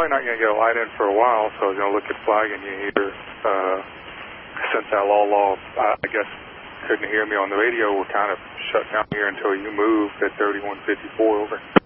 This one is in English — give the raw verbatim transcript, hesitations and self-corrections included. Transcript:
probably not going to get a light in for a while, so you know, look at flagging you here. Uh, since that law law, I, I guess, couldn't hear me on the radio, we're kind of shut down here until you move at thirty-one fifty-four over.